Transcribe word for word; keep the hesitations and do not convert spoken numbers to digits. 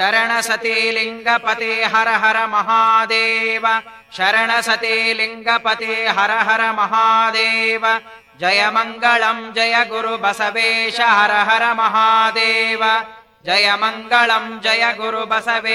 ಶರಣ ಸತಿ ಲಿಂಗಪತೆ ಹರ ಹರ ಮಹಾದೇವ ಶರಣ ಸತಿ ಲಿಂಗಪತೆ ಹರ ಹರ ಮಹಾದೇವ ಜಯ ಮಂಗಳಂ ಜಯ ಗುರು ಬಸವೇಶ ಹರ ಹರ ಮಹಾದೇವ ಜಯ ಮಂಗಳಂ ಜಯ ಗುರು ಬಸವೇ